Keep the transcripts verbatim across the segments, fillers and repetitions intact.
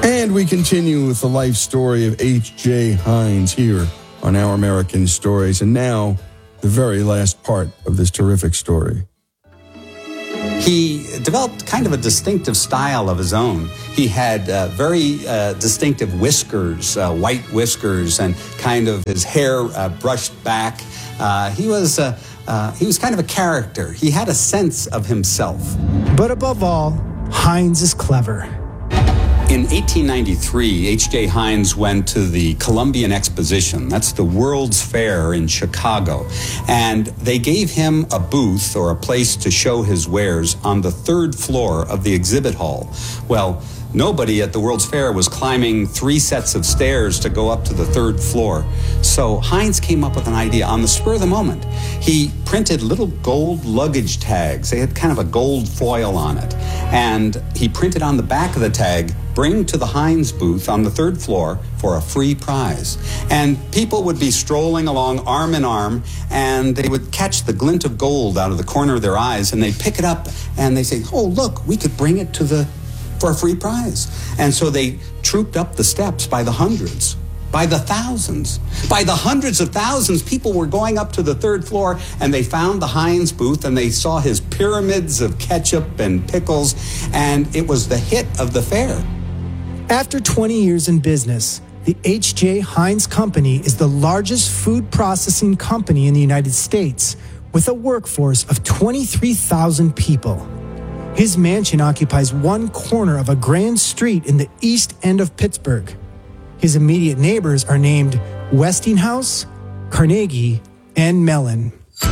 And we continue with the life story of H J. Heinz here on Our American Stories. And now, the very last part of this terrific story. He developed kind of a distinctive style of his own. He had uh, very uh, distinctive whiskers, uh, white whiskers, and kind of his hair uh, brushed back. Uh, he was uh, uh, he was kind of a character. He had a sense of himself. But above all, Heinz is clever. In eighteen ninety-three, H J. Heinz went to the Columbian Exposition. That's the World's Fair in Chicago. And they gave him a booth or a place to show his wares on the third floor of the exhibit hall. Well, nobody at the World's Fair was climbing three sets of stairs to go up to the third floor. So Heinz came up with an idea on the spur of the moment. He printed little gold luggage tags. They had kind of a gold foil on it. And he printed on the back of the tag, "Bring to the Heinz booth on the third floor for a free prize." And people would be strolling along arm in arm, and they would catch the glint of gold out of the corner of their eyes, and they'd pick it up, and they'd say, "Oh, look, we could bring it to the for a free prize." And so they trooped up the steps by the hundreds, by the thousands, by the hundreds of thousands. People were going up to the third floor, and they found the Heinz booth, and they saw his pyramids of ketchup and pickles, and it was the hit of the fair. After twenty years in business, the H J. Heinz Company is the largest food processing company in the United States, with a workforce of twenty-three thousand people. His mansion occupies one corner of a grand street in the east end of Pittsburgh. His immediate neighbors are named Westinghouse, Carnegie, and Mellon.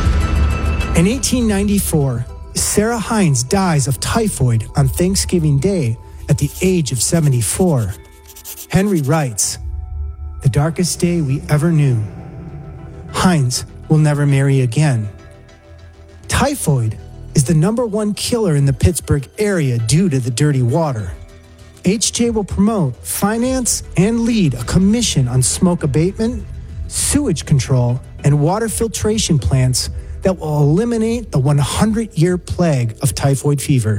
In eighteen ninety-four, Sarah Heinz dies of typhoid on Thanksgiving Day at the age of seventy-four. Henry writes, "The darkest day we ever knew. Heinz will never marry again." Typhoid is the number one killer in the Pittsburgh area due to the dirty water. H J will promote, finance, and lead a commission on smoke abatement, sewage control, and water filtration plants that will eliminate the hundred-year plague of typhoid fever.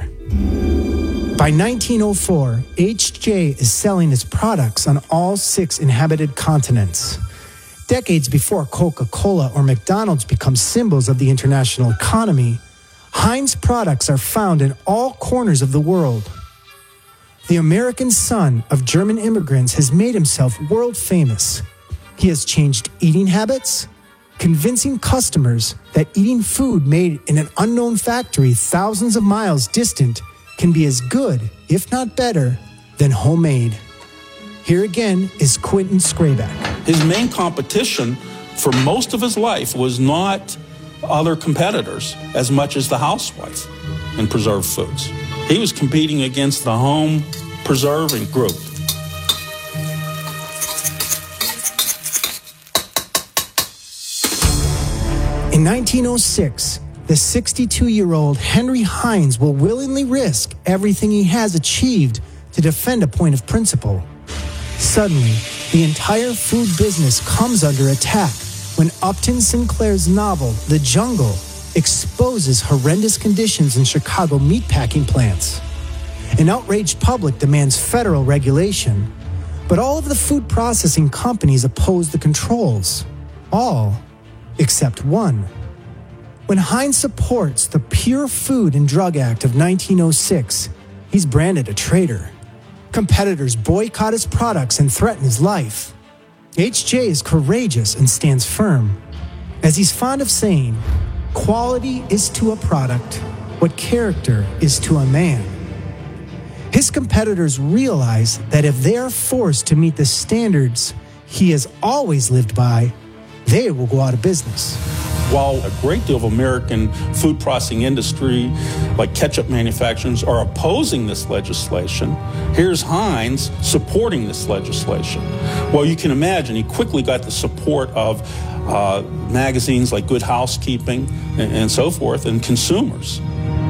By nineteen oh four, H J is selling its products on all six inhabited continents. Decades before Coca-Cola or McDonald's become symbols of the international economy, Heinz products are found in all corners of the world. The American son of German immigrants has made himself world famous. He has changed eating habits, convincing customers that eating food made in an unknown factory thousands of miles distant can be as good, if not better, than homemade. Here again is Quentin Scrayback. His main competition for most of his life was not other competitors as much as the housewife in preserved foods. He was competing against the home preserving group. In nineteen oh six, the sixty-two-year-old Henry Heinz will willingly risk everything he has achieved to defend a point of principle. Suddenly, the entire food business comes under attack when Upton Sinclair's novel, The Jungle, exposes horrendous conditions in Chicago meatpacking plants. An outraged public demands federal regulation, but all of the food processing companies oppose the controls. All except one. When Heinz supports the Pure Food and Drug Act of nineteen oh six, he's branded a traitor. Competitors boycott his products and threaten his life. H J is courageous and stands firm. As he's fond of saying, quality is to a product what character is to a man. His competitors realize that if they are forced to meet the standards he has always lived by, they will go out of business. While a great deal of American food processing industry, like ketchup manufacturers, are opposing this legislation, here's Heinz supporting this legislation. Well, you can imagine he quickly got the support of uh, magazines like Good Housekeeping and, and so forth, and consumers.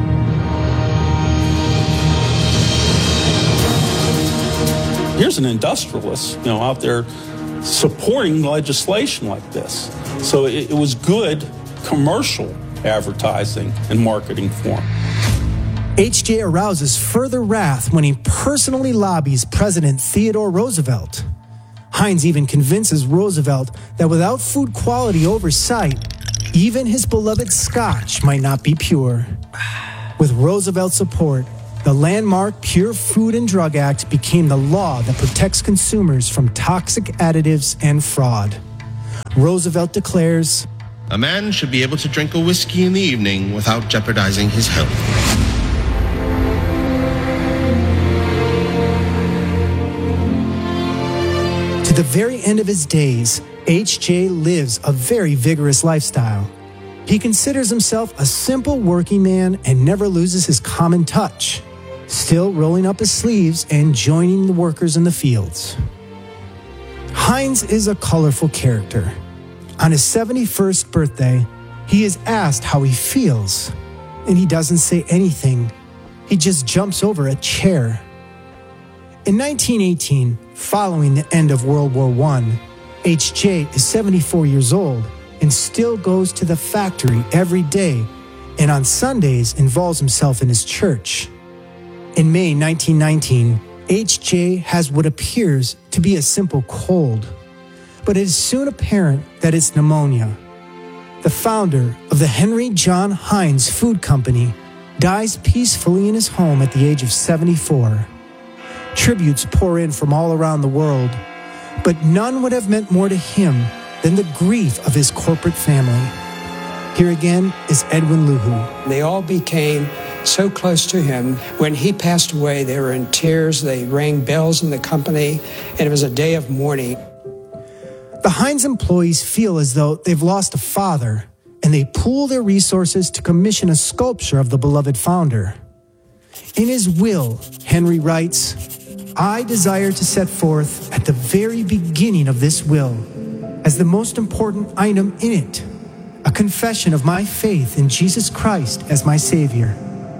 Here's an industrialist, you know, out there supporting legislation like this. So it, it was good commercial advertising and marketing for him. H J arouses further wrath when he personally lobbies President Theodore Roosevelt. Heinz even convinces Roosevelt that without food quality oversight, even his beloved scotch might not be pure. With Roosevelt's support, the landmark Pure Food and Drug Act became the law that protects consumers from toxic additives and fraud. Roosevelt declares, "A man should be able to drink a whiskey in the evening without jeopardizing his health." To the very end of his days, H J lives a very vigorous lifestyle. He considers himself a simple working man and never loses his common touch, still rolling up his sleeves and joining the workers in the fields. Heinz is a colorful character. On his seventy-first birthday, he is asked how he feels, and he doesn't say anything. He just jumps over a chair. In nineteen eighteen, following the end of World War One, H J is seventy-four years old and still goes to the factory every day, and on Sundays involves himself in his church. In May nineteen nineteen, H J has what appears to be a simple cold, but it is soon apparent that it's pneumonia. The founder of the Henry John Heinz Food Company dies peacefully in his home at the age of seventy-four. Tributes pour in from all around the world, but none would have meant more to him than the grief of his corporate family. Here again is Edwin Luhu. They all became so close to him. When he passed away, they were in tears. They rang bells in the company, and it was a day of mourning. The Heinz employees feel as though they've lost a father, and they pool their resources to commission a sculpture of the beloved founder. In his will, Henry writes, "I desire to set forth at the very beginning of this will, as the most important item in it, a confession of my faith in Jesus Christ as my Savior."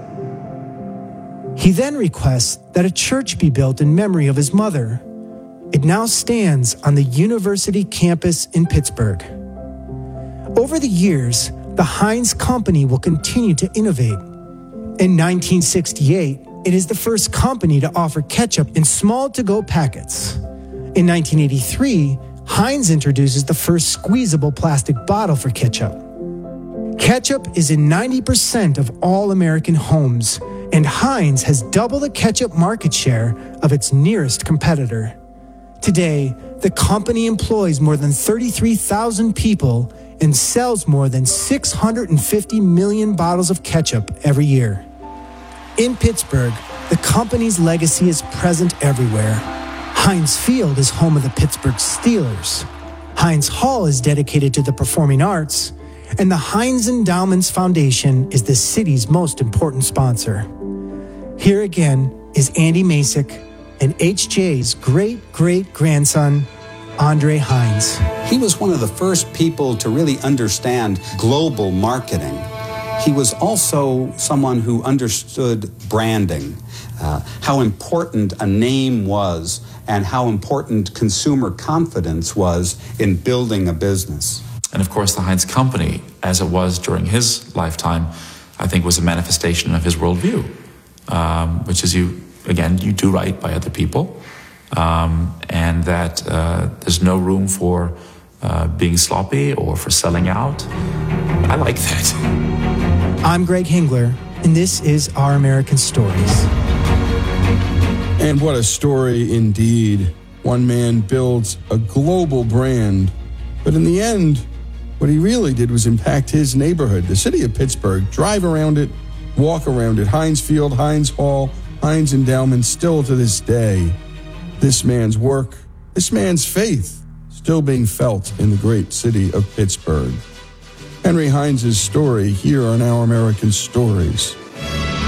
He then requests that a church be built in memory of his mother. It now stands on the university campus in Pittsburgh. Over the years, the Heinz Company will continue to innovate. In nineteen sixty-eight, it is the first company to offer ketchup in small to-go packets. In nineteen eighty-three, Heinz introduces the first squeezable plastic bottle for ketchup. Ketchup is in ninety percent of all American homes, and Heinz has double the ketchup market share of its nearest competitor. Today, the company employs more than thirty-three thousand people and sells more than six hundred fifty million bottles of ketchup every year. In Pittsburgh, the company's legacy is present everywhere. Heinz Field is home of the Pittsburgh Steelers. Heinz Hall is dedicated to the performing arts, and the Heinz Endowments Foundation is the city's most important sponsor. Here again is Andy Masick and H J's great-great-grandson, Andre Heinz. He was one of the first people to really understand global marketing. He was also someone who understood branding, uh, how important a name was, and how important consumer confidence was in building a business. And of course, the Heinz Company, as it was during his lifetime, I think was a manifestation of his worldview, um, which is you, again, you do right by other people, um, and that uh, there's no room for uh, being sloppy or for selling out. I like that. I'm Greg Hengler, and this is Our American Stories. And what a story indeed. One man builds a global brand, but in the end, what he really did was impact his neighborhood, the city of Pittsburgh. Drive around it, walk around it. Heinz Field, Heinz Hall, Heinz Endowment, still to this day. This man's work, this man's faith, still being felt in the great city of Pittsburgh. Henry Heinz's story here on Our American Stories.